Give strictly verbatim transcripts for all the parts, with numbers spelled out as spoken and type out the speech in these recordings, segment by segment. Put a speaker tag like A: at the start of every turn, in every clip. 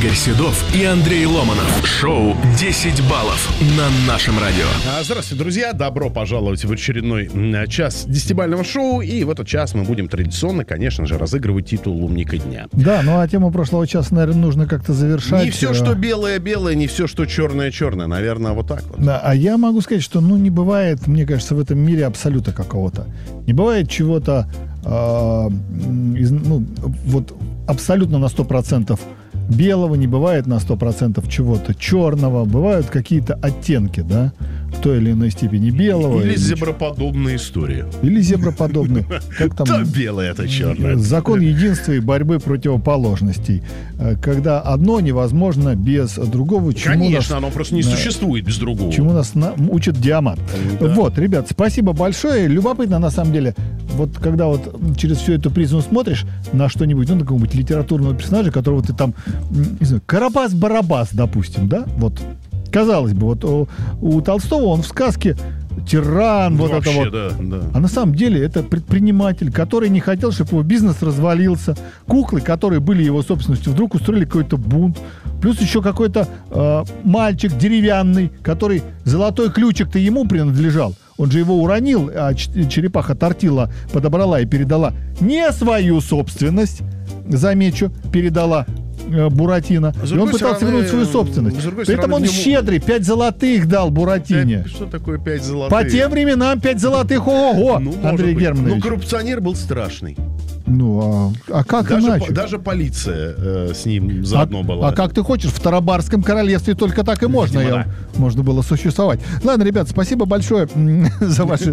A: Игорь Седов и Андрей Ломанов. Шоу «десять баллов» на нашем радио.
B: Здравствуйте, друзья. Добро пожаловать в очередной час десятибалльного шоу. И в этот час мы будем традиционно, конечно же, разыгрывать титул «Умника дня».
C: Да, ну а тему прошлого часа, наверное, нужно как-то завершать.
B: Не все, что белое-белое, не все, что черное-черное. Наверное, вот так вот.
C: Да, а я могу сказать, что, ну, не бывает, мне кажется, в этом мире абсолюта какого-то. Не бывает чего-то, э, из, ну, вот абсолютно на сто процентов белого, не бывает на сто процентов чего-то черного. Бывают какие-то оттенки, да, в той или иной степени белого.
B: Или, или зеброподобные истории.
C: Или зеброподобные. Как там?
B: То белое, это черное.
C: Закон единства и борьбы противоположностей. Когда одно невозможно без другого.
B: Конечно, оно просто не существует без другого.
C: Чему нас учит Диамат. Да. Вот, ребят, спасибо большое. Любопытно, на самом деле, вот когда вот через всю эту призму смотришь на что-нибудь, ну, на какого-нибудь литературного персонажа, которого ты там, не знаю, Карабас-Барабас, допустим, да, вот, казалось бы, вот у, у Толстого он в сказке тиран, ну, вот вообще, это вот. Да, да. А на самом деле это предприниматель, который не хотел, чтобы его бизнес развалился. Куклы, которые были его собственностью, вдруг устроили какой-то бунт. Плюс еще какой-то э, мальчик деревянный, который золотой ключик-то ему принадлежал. Он же его уронил, а черепаха Тортила подобрала и передала не свою собственность, замечу, передала Буратино. И он пытался вернуть свою собственность. При этом он щедрый, пять золотых дал Буратине.
B: Что такое пять золотых?
C: По тем временам пять золотых, ого-го, ну, Андрей Германович.
B: Ну, коррупционер был страшный.
C: Ну, а, а как
B: даже,
C: иначе?
B: Даже полиция э, с ним заодно
C: а,
B: была.
C: А как ты хочешь? В Тарабарском королевстве только так и можно, Видимо, я, да. можно было существовать. Ладно, ребят, спасибо большое за ваши...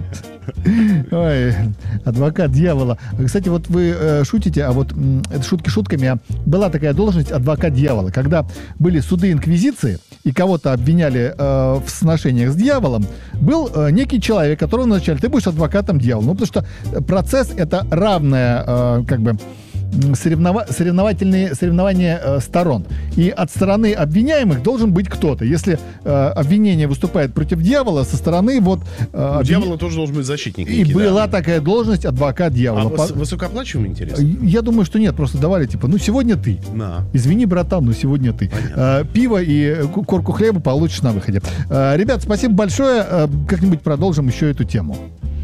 C: Ой, адвокат дьявола. Кстати, вот вы э, шутите, а вот э, это шутки шутками, а была такая должность адвокат дьявола. Когда были суды инквизиции и кого-то обвиняли э, в сношениях с дьяволом, был э, некий человек, которого назначали, ты будешь адвокатом дьявола. Ну, потому что процесс — это равное, э, как бы, Соревнова... соревновательные соревнования э, сторон. И от стороны обвиняемых должен быть кто-то. Если э, обвинение выступает против дьявола, со стороны вот... Э,
B: У обвин... дьявола тоже должен быть защитник.
C: И некий, была да. такая должность адвокат дьявола.
B: А По... высокооплачиваемый, интересно?
C: Я думаю, что нет. Просто давали типа, ну сегодня ты.
B: На.
C: Извини, братан, но сегодня ты. Э, пиво и корку хлеба получишь на выходе. Э, ребят, спасибо большое. Э, как-нибудь продолжим еще эту тему.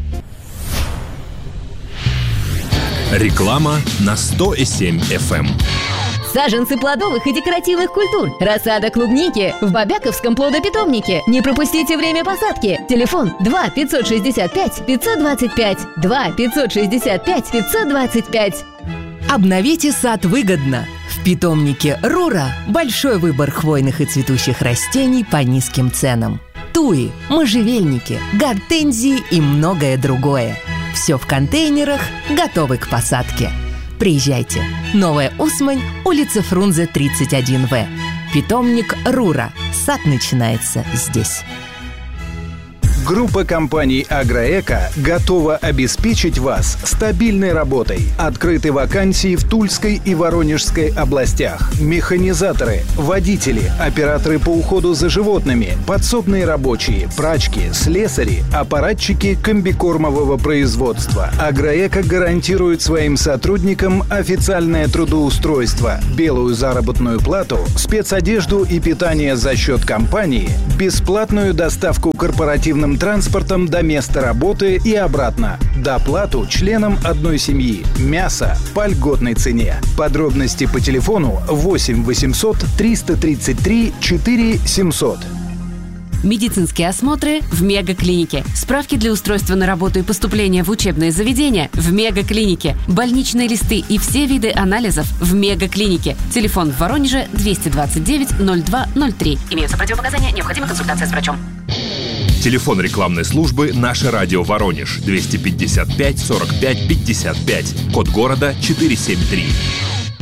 A: Реклама на сто семь эф эм.
D: Саженцы плодовых и декоративных культур. Рассада клубники в Бобяковском плодопитомнике. Не пропустите время посадки. Телефон два пятьсот шестьдесят пять пятьсот двадцать пять. два пятьсот шестьдесят пять пятьсот двадцать пять.
E: Обновите сад выгодно. В питомнике Рура большой выбор хвойных и цветущих растений по низким ценам. Туи, можжевельники, гортензии и многое другое. Все в контейнерах, готовы к посадке. Приезжайте. Новая Усмань, улица Фрунзе, тридцать один вэ. Питомник Рура. Сад начинается здесь.
F: Группа компаний «Агроэко» готова обеспечить вас стабильной работой. Открыты вакансии в Тульской и Воронежской областях. Механизаторы, водители, операторы по уходу за животными, подсобные рабочие, прачки, слесари, аппаратчики комбикормового производства. «Агроэко» гарантирует своим сотрудникам официальное трудоустройство, белую заработную плату, спецодежду и питание за счет компании, бесплатную доставку корпоративным транспортом до места работы и обратно. Доплату членам одной семьи. Мясо по льготной цене. Подробности по телефону восемь восемьсот триста тридцать три четыре семьсот.
G: Медицинские осмотры в Мегаклинике. Справки для устройства на работу и поступления в учебные заведения в Мегаклинике. Больничные листы и все виды анализов в Мегаклинике. Телефон в Воронеже двести двадцать девять ноль два ноль три. Имеются противопоказания, необходима консультация с врачом.
A: Телефон рекламной службы «Наше радио Воронеж» двести пятьдесят пять сорок пять пятьдесят пять. Код города четыреста семьдесят три.